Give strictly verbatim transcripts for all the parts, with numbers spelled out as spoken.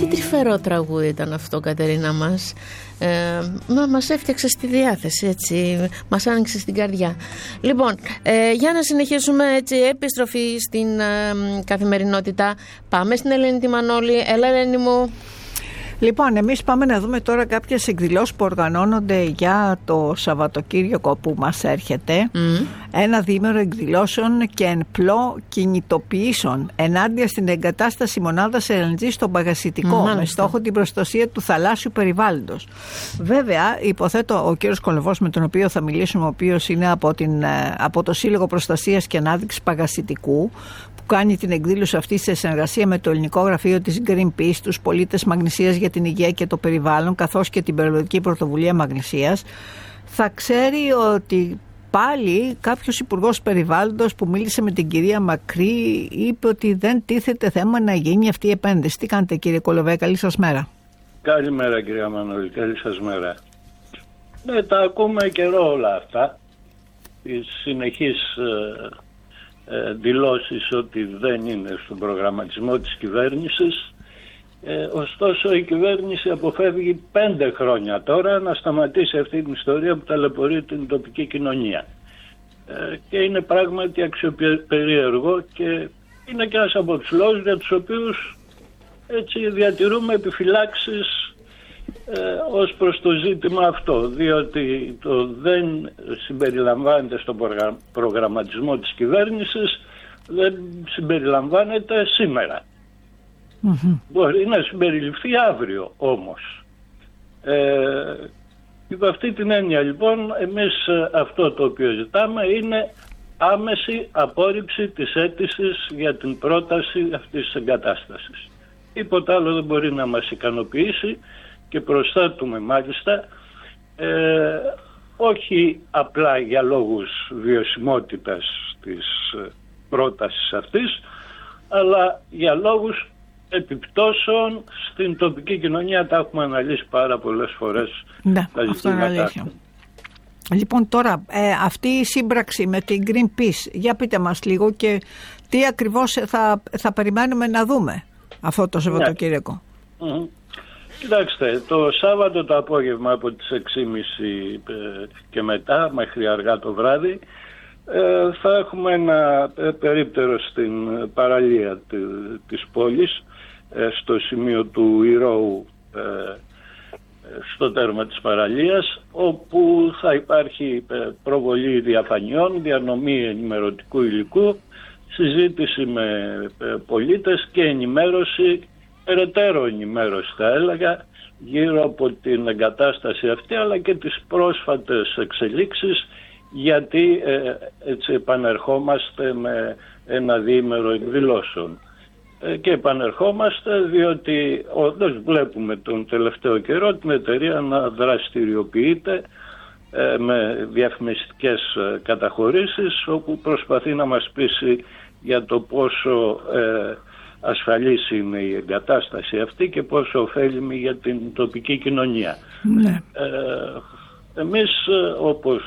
Τι τρυφερό τραγούδι ήταν αυτό, Κατερίνα μας. Ε, μα, μας έφτιαξε στη διάθεση, έτσι, μας άνοιξε στην καρδιά. Λοιπόν, ε, για να συνεχίσουμε, έτσι, επιστροφή στην ε, καθημερινότητα. Πάμε στην Ελένη τη Μανώλη. Έλα, Ελένη μου. Λοιπόν, εμείς πάμε να δούμε τώρα κάποιες εκδηλώσεις που οργανώνονται για το Σαββατοκύριακο που μας έρχεται. Mm. Ένα διήμερο εκδηλώσεων και εν πλώ κινητοποιήσεων ενάντια στην εγκατάσταση μονάδας ελ εν τζι στον Παγασιτικό, mm, με στόχο την προστασία του θαλάσσιου περιβάλλοντος. Βέβαια, υποθέτω ο κύριος Κολοβός, με τον οποίο θα μιλήσουμε, ο οποίος είναι από, την, από το Σύλλογο Προστασίας και Ανάδειξης Παγασιτικού, που κάνει την εκδήλωση αυτή σε συνεργασία με το ελληνικό γραφείο της Greenpeace, τους πολίτες Μαγνησίας για την υγεία και το περιβάλλον, καθώς και την περιβαλλοντική πρωτοβουλία Μαγνησίας, θα ξέρει ότι πάλι κάποιος υπουργός περιβάλλοντος που μίλησε με την κυρία Μακρύ είπε ότι δεν τίθεται θέμα να γίνει αυτή η επένδυση. Τι κάνετε, κύριε Κολοβέ? Καλή σας μέρα. Καλημέρα, κυρία Μανώλη, καλή σας μέρα. Ναι, τα ακούμε καιρό όλα αυτά, τις συνεχείς ε, δηλώσεις ότι δεν είναι στον προγραμματισμό της κυβέρνησης. Ε, ωστόσο η κυβέρνηση αποφεύγει πέντε χρόνια τώρα να σταματήσει αυτή την ιστορία που ταλαιπωρεί την τοπική κοινωνία. Ε, και είναι πράγματι αξιοπερίεργο και είναι και ένας από τους λόγους για τους οποίους έτσι διατηρούμε επιφυλάξεις ε, ως προς το ζήτημα αυτό, διότι το δεν συμπεριλαμβάνεται στον προγρα... προγραμματισμό της κυβέρνησης, δεν συμπεριλαμβάνεται σήμερα. Mm-hmm. Μπορεί να συμπεριληφθεί αύριο όμως. Ε, υπό αυτή την έννοια λοιπόν, εμείς αυτό το οποίο ζητάμε είναι άμεση απόρριψη της αίτησης για την πρόταση αυτής της εγκατάστασης. Τίποτα άλλο δεν μπορεί να μας ικανοποιήσει και προσθέτουμε μάλιστα ε, όχι απλά για λόγους βιωσιμότητας της πρότασης αυτής, αλλά για λόγους επιπτώσεων στην τοπική κοινωνία. Τα έχουμε αναλύσει πάρα πολλές φορές. Ναι, αυτό είναι αλήθεια. Λοιπόν, τώρα ε, αυτή η σύμπραξη με την Greenpeace, για πείτε μας λίγο και τι ακριβώς θα, θα περιμένουμε να δούμε αυτό το Σαββατοκύριακο. Ναι. Mm-hmm. Κοιτάξτε, το Σάββατο το απόγευμα από τις έξι και μισή και μετά μέχρι αργά το βράδυ ε, θα έχουμε ένα περίπτερο στην παραλία της πόλης, ε, στο σημείο του Ηρώου, ε, στο τέρμα της παραλίας, όπου θα υπάρχει προβολή διαφανειών, διανομή ενημερωτικού υλικού, συζήτηση με πολίτες και ενημέρωση, περαιτέρω ενημέρωση θα έλεγα, γύρω από την εγκατάσταση αυτή, αλλά και τις πρόσφατες εξελίξεις, γιατί ε, έτσι επανερχόμαστε με ένα διήμερο εκδηλώσεων. Ε, και επανερχόμαστε διότι όντως βλέπουμε τον τελευταίο καιρό την εταιρεία να δραστηριοποιείται ε, με διαφημιστικές ε, καταχωρήσεις, όπου προσπαθεί να μας πείσει για το πόσο ε, ασφαλής είναι η εγκατάσταση αυτή και πόσο ωφέλιμη για την τοπική κοινωνία. Ναι. Ε, εμείς όπως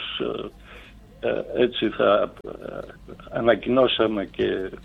ε, έτσι θα ε, ανακοινώσαμε και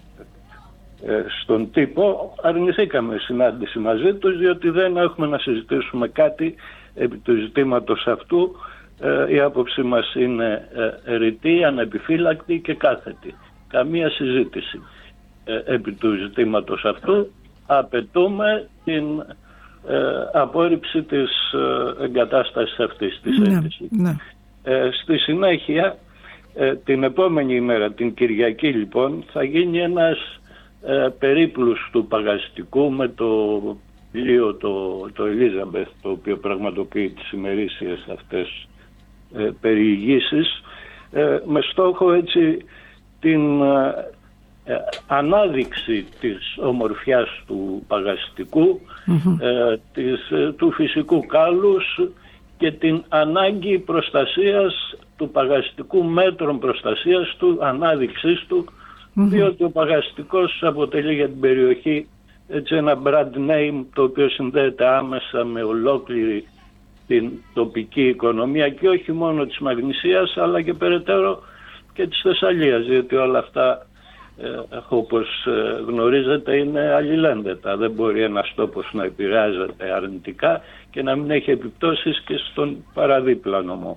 ε, στον τύπο, αρνηθήκαμε συνάντηση μαζί τους, διότι δεν έχουμε να συζητήσουμε κάτι επί του ζητήματος αυτού. Ε, η άποψή μας είναι ε, ρητή, ανεπιφύλακτη και κάθετη. Καμία συζήτηση ε, επί του ζητήματος αυτού. Απαιτούμε την ε, απόρριψη της ε, εγκατάστασης αυτής της ναι, αίτησης. Ναι. Ε, στη συνέχεια, ε, την επόμενη ημέρα, την Κυριακή λοιπόν, θα γίνει ένας ε, περίπλους του Παγασιτικού με το πλοίο το, το Ελίζαμπεθ, το οποίο πραγματοποιεί τις ημερήσιες αυτές ε, περιηγήσεις, ε, με στόχο έτσι την ε, ανάδειξη της ομορφιάς του Παγασιτικού, mm-hmm. ε, της, ε, του φυσικού κάλους και την ανάγκη προστασίας του Παγασιτικού, μέτρων προστασίας του, ανάδειξής του, mm-hmm. διότι ο Παγασιτικός αποτελεί για την περιοχή έτσι ένα brand name, το οποίο συνδέεται άμεσα με ολόκληρη την τοπική οικονομία και όχι μόνο της Μαγνησίας, αλλά και περαιτέρω και της Θεσσαλίας, διότι όλα αυτά ε, όπως γνωρίζετε είναι αλληλένδετα. Δεν μπορεί ένας τόπος να επηρεάζεται αρνητικά και να μην έχει επιπτώσεις και στον παραδίπλα νομό.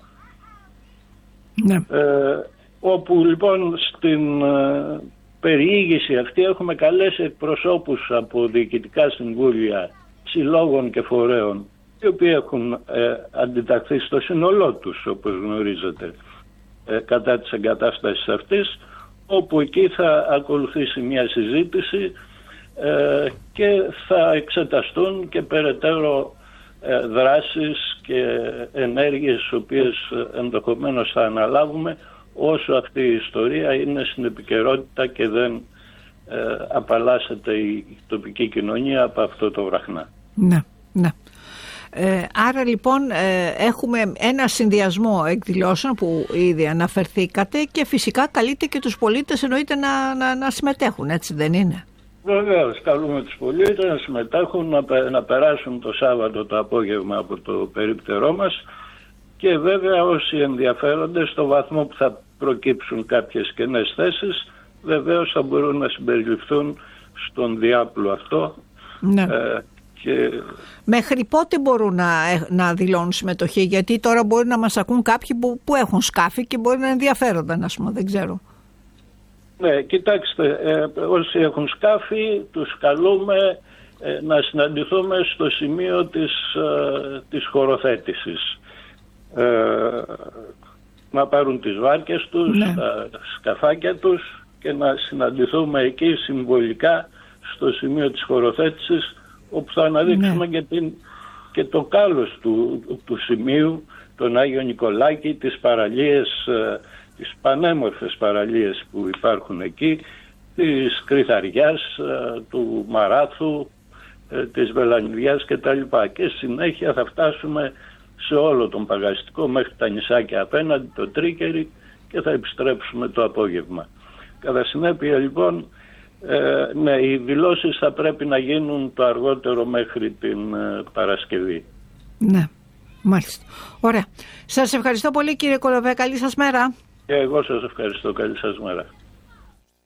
Ναι. Ε, όπου λοιπόν στην ε, περιήγηση αυτή έχουμε καλέσει εκπροσώπους από διοικητικά συμβούλια συλλόγων και φορέων, οι οποίοι έχουν ε, αντιταχθεί στο σύνολό τους, όπως γνωρίζετε, ε, κατά της εγκατάστασης αυτής, όπου εκεί θα ακολουθήσει μια συζήτηση ε, και θα εξεταστούν και περαιτέρω ε, δράσεις και ενέργειες τις οποίες ενδεχομένως θα αναλάβουμε όσο αυτή η ιστορία είναι στην επικαιρότητα και δεν ε, απαλλάσσεται η τοπική κοινωνία από αυτό το βραχνά. Ναι, ναι. Ε, άρα λοιπόν ε, έχουμε ένα συνδυασμό εκδηλώσεων που ήδη αναφερθήκατε και φυσικά καλείτε και τους πολίτες εννοείται να, να, να συμμετέχουν, έτσι δεν είναι? Βεβαίως, καλούμε τους πολίτες να συμμετέχουν, να, να περάσουν το Σάββατο το απόγευμα από το περίπτερό μας και βέβαια όσοι ενδιαφέρονται στο βαθμό που θα προκύψουν κάποιες κενές θέσεις βεβαίως θα μπορούν να συμπεριληφθούν στον διάπλο αυτό. Ναι. Ε, και... Μέχρι πότε μπορούν να, να δηλώνουν συμμετοχή? Γιατί τώρα μπορεί να μας ακούν κάποιοι που, που έχουν σκάφη και μπορεί να ενδιαφέρονταν, ας πούμε, δεν ξέρω. Ναι, κοιτάξτε, ε, όσοι έχουν σκάφη τους καλούμε ε, να συναντηθούμε στο σημείο της, ε, της χωροθέτησης. Ε, να πάρουν τις βάρκες τους, ναι, τα σκαφάκια τους και να συναντηθούμε εκεί συμβολικά στο σημείο της χωροθέτησης, όπου θα αναδείξουμε, ναι, και, την, και το κάλος του, του σημείου, τον Άγιο Νικολάκη, τις παραλίες, τις πανέμορφες παραλίες που υπάρχουν εκεί, της Κρυθαριάς, του Μαράθου, της Βελανιδιάς κτλ. Και συνέχεια θα φτάσουμε σε όλο τον Παγαστικό μέχρι τα νησάκια απέναντι, το Τρίκερι, και θα επιστρέψουμε το απόγευμα. Κατά συνέπεια λοιπόν, ε, ναι, οι δηλώσεις θα πρέπει να γίνουν το αργότερο μέχρι την ε, Παρασκευή. Ναι, μάλιστα. Ωραία. Σας ευχαριστώ πολύ κύριε Κολοβέ, καλή σας μέρα. Και εγώ σας ευχαριστώ, καλή σας μέρα.